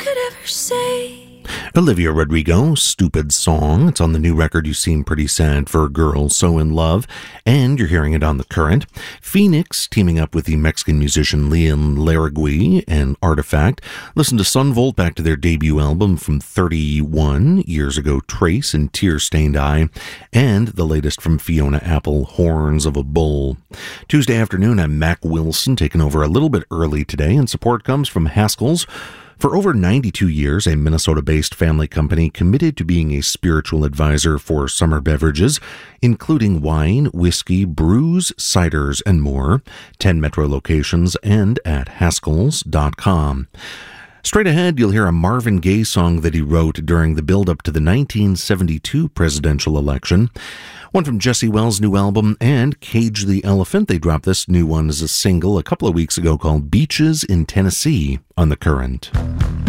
could ever say. Olivia Rodrigo, Stupid Song. It's on the new record, You Seem Pretty Sad for a Girl So in Love, and you're hearing it on The Current. Phoenix, teaming up with the Mexican musician Leon Larregui and Artifact. Listen to Sunvolt, back to their debut album from 31 years ago, Trace and Tear-Stained Eye, and the latest from Fiona Apple, Horns of a Bull. Tuesday afternoon, I'm Mac Wilson, taking over a little bit early today, and support comes from Haskell's. For over 92 years, a Minnesota-based family company committed to being a spiritual advisor for summer beverages, including wine, whiskey, brews, ciders, and more. 10 Metro locations and at Haskells.com. Straight ahead, you'll hear a Marvin Gaye song that he wrote during the build-up to the 1972 presidential election. One from Jesse Wells' new album, and Cage the Elephant. They dropped this new one as a single a couple of weeks ago called Beaches in Tennessee on The Current.